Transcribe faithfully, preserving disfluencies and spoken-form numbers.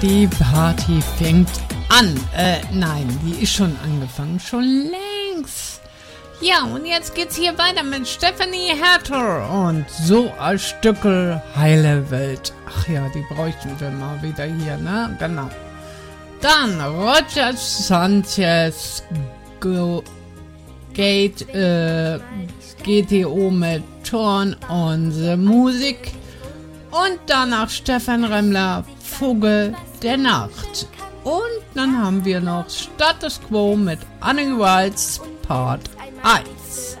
Die Party fängt an. Äh, nein, die ist schon angefangen. Schon längst. Ja, und jetzt geht's hier weiter mit Stephanie Hertel und so ein Stückel heile Welt. Ach ja, die bräuchten wir mal wieder hier, ne? Genau. Dann Roger Sanchez Go, Gate, äh, G T O mit Turn on the Music. Und danach Stefan Remmler, Vogel der Nacht. Und dann haben wir noch Status Quo mit Annie Wilds Part eins.